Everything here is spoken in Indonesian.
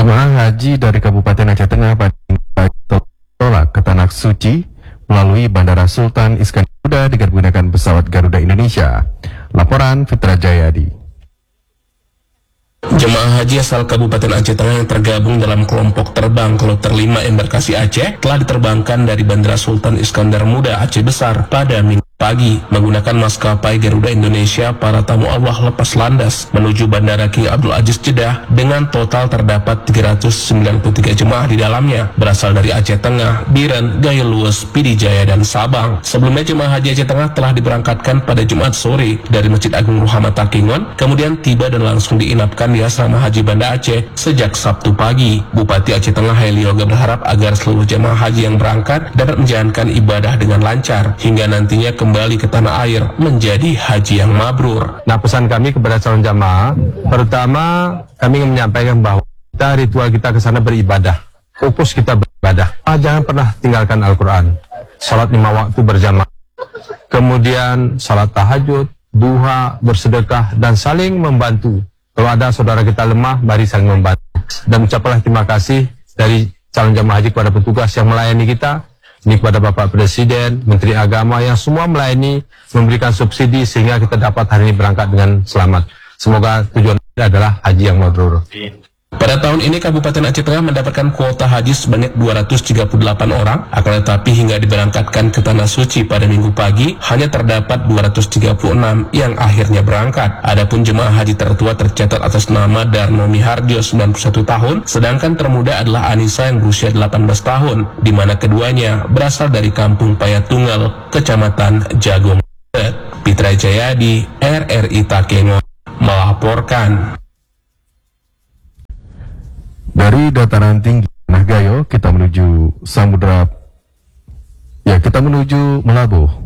Jemaah haji dari Kabupaten Aceh Tengah tolak ke Tanah Suci melalui Bandara Sultan Iskandar Muda dengan menggunakan pesawat Garuda Indonesia. Laporan Fitra Jayadi. Jemaah haji asal Kabupaten Aceh Tengah yang tergabung dalam kelompok terbang Kloter 5 Embarkasi Aceh telah diterbangkan dari Bandara Sultan Iskandar Muda Aceh Besar pada Minggu pagi menggunakan maskapai Garuda Indonesia. Para tamu Allah lepas landas menuju Bandara King Abdul Aziz Jeddah dengan total terdapat 393 jemaah di dalamnya berasal dari Aceh Tengah, Biren, Gaya Luwes, Pidi Jaya, dan Sabang. Sebelumnya jemaah haji Aceh Tengah telah diberangkatkan pada Jumat sore dari Masjid Agung Ruhama Takingon, kemudian tiba dan langsung diinapkan di Asrama Haji Banda Aceh sejak Sabtu pagi. Bupati Aceh Tengah Heli Yoga berharap agar seluruh jemaah haji yang berangkat dapat menjalankan ibadah dengan lancar hingga nantinya kembali ke tanah air menjadi haji yang mabrur. Nah, pesan kami kepada calon jamaah, pertama kami ingin menyampaikan bahwa ritual kita ke sana beribadah, fokus kita beribadah. Jangan pernah tinggalkan Al-Quran, salat 5 waktu berjamaah, kemudian salat tahajud, duha, bersedekah, dan saling membantu. Kalau ada saudara kita lemah, mari saling membantu. Dan ucaplah terima kasih dari calon jamaah haji kepada petugas yang melayani kita. Ini kepada Bapak Presiden, Menteri Agama yang semua melayani, memberikan subsidi sehingga kita dapat hari ini berangkat dengan selamat. Semoga tujuan kita adalah haji yang mabrur. Pada tahun ini Kabupaten Aceh Tengah mendapatkan kuota haji sebanyak 238 orang, akan tetapi hingga diberangkatkan ke Tanah Suci pada Minggu pagi hanya terdapat 236 yang akhirnya berangkat. Adapun jemaah haji tertua tercatat atas nama Darno Miharjo 91 tahun, sedangkan termuda adalah Anissa yang berusia 18 tahun, di mana keduanya berasal dari Kampung Payatunggal, Kecamatan Jagung. Fitra Jayadi, RRI Takengon melaporkan. Dari dataran tinggi Tanah Gayo kita menuju Melabuh.